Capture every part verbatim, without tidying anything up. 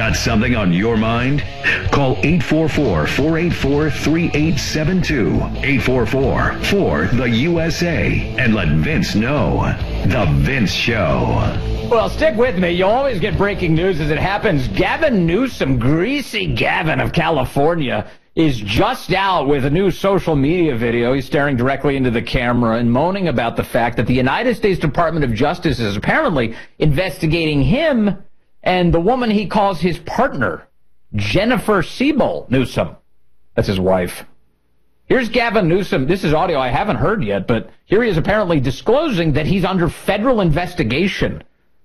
Got something on your mind? Call eight four four, four eight four, three eight seven two, eight four four, four, the U S A, and let Vince know. The Vince Show. Well, stick with me. You'll always get breaking news as it happens. Gavin Newsom, Greasy Gavin of California, is just out with a new social media video. He's staring directly into the camera and moaning about the fact that the United States Department of Justice is apparently investigating him and the woman he calls his partner, Jennifer Siebel Newsom. That's his wife. Here's Gavin Newsom. This is audio I haven't heard yet, but here he is apparently disclosing that he's under federal investigation.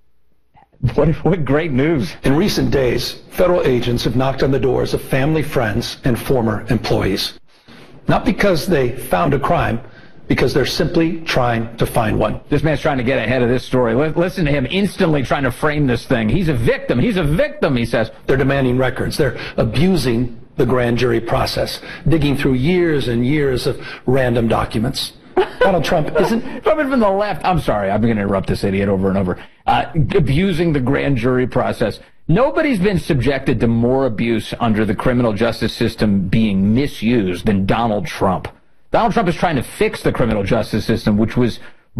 What, what great news. In recent days, federal agents have knocked on the doors of family, friends, and former employees. Not because they found a crime, because they're simply trying to find one. This man's trying to get ahead of this story. Listen to him instantly trying to frame this thing. He's a victim. He's a victim, he says. They're demanding records. They're abusing the grand jury process, digging through years and years of random documents. Donald Trump isn't... Coming from the left. I'm sorry. I'm going to interrupt this idiot over and over. Uh, abusing the grand jury process. Nobody's been subjected to more abuse under the criminal justice system being misused than Donald Trump. Donald Trump is trying to fix the criminal justice system, which was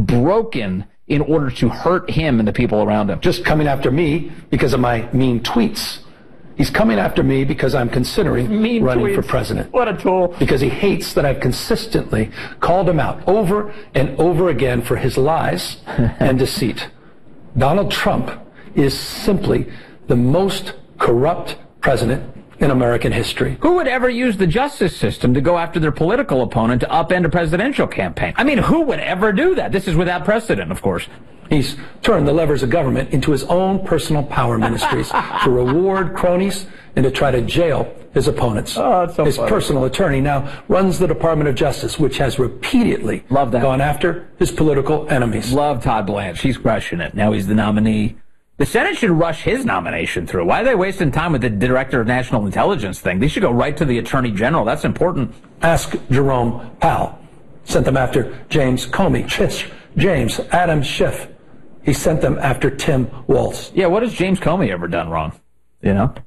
broken in order to hurt him and the people around him. Just coming after me because of my mean tweets. He's coming after me because I'm considering mean running tweets. for president. What a tool. Because he hates that I've consistently called him out over and over again for his lies and deceit. Donald Trump is simply the most corrupt president in American history. Who would ever use the justice system to go after their political opponent to upend a presidential campaign? I mean, who would ever do that? This is without precedent, of course. He's turned the levers of government into his own personal power ministries to reward cronies and to try to jail his opponents. Oh, that's so his funny. Personal attorney now runs the Department of Justice, which has repeatedly Love that. gone after his political enemies. Love Todd Blanche. He's crushing it. Now he's the nominee. The Senate should rush his nomination through. Why are they wasting time with the Director of National Intelligence thing? They should go right to the Attorney General. That's important. Ask Jerome Powell. Sent them after James Comey, Tish James, Adam Schiff. He sent them after Tim Walz. Yeah, what has James Comey ever done wrong? You know?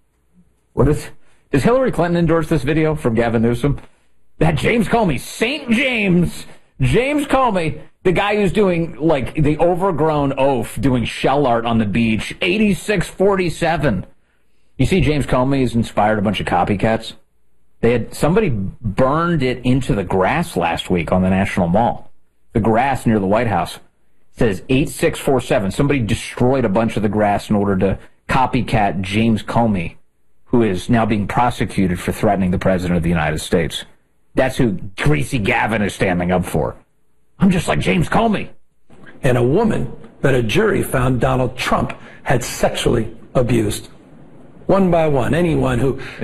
What is... Does Hillary Clinton endorse this video from Gavin Newsom? That James Comey, Saint James, James Comey, the guy who's doing, like, the overgrown oaf, doing shell art on the beach, eighty-six forty-seven. You see, James Comey has inspired a bunch of copycats. They had, somebody burned it into the grass last week on the National Mall. The grass near the White House. It says eight six four seven. Somebody destroyed a bunch of the grass in order to copycat James Comey, who is now being prosecuted for threatening the President of the United States. That's who Greasy Gavin is standing up for. I'm just like James Comey. And a woman that a jury found Donald Trump had sexually abused. One by one, anyone who